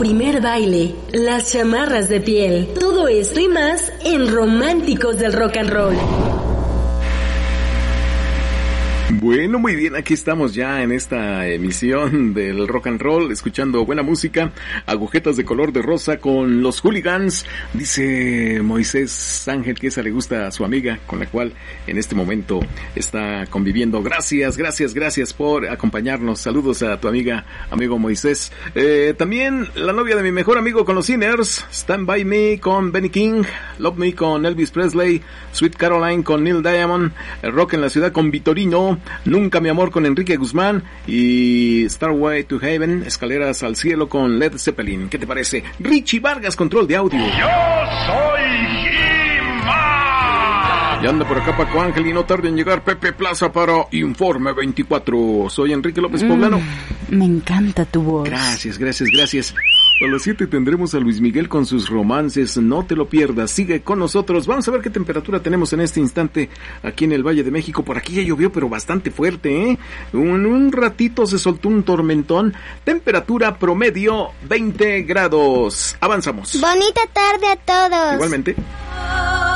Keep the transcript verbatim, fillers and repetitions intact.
primer baile, las chamarras de piel, todo esto y más en Románticos del Rock and Roll. Bueno, muy bien, aquí estamos ya en esta emisión del rock and roll, escuchando buena música, agujetas de color de rosa con los Hooligans. Dice Moisés Ángel que esa le gusta a su amiga, con la cual en este momento está conviviendo. Gracias, gracias, gracias por acompañarnos. Saludos a tu amiga, amigo Moisés. Eh, también la novia de mi mejor amigo con los Sinners, Stand By Me con Benny King, Love Me con Elvis Presley, Sweet Caroline con Neil Diamond, Rock en la Ciudad con Vitorino, Nunca mi amor con Enrique Guzmán y Starway to Heaven, Escaleras al Cielo con Led Zeppelin. ¿Qué te parece? Richie Vargas, control de audio. Yo soy He-Man. Y anda por acá Paco Ángel y no tarde en llegar Pepe Plaza para Informe veinticuatro. Soy Enrique López Poblano. Mm, me encanta tu voz. Gracias, gracias, gracias. A las siete tendremos a Luis Miguel con sus romances, no te lo pierdas, sigue con nosotros. Vamos a ver qué temperatura tenemos en este instante aquí en el Valle de México. Por aquí ya llovió, pero bastante fuerte, ¿eh? En un ratito se soltó un tormentón. Temperatura promedio veinte grados. Avanzamos. Bonita tarde a todos. Igualmente.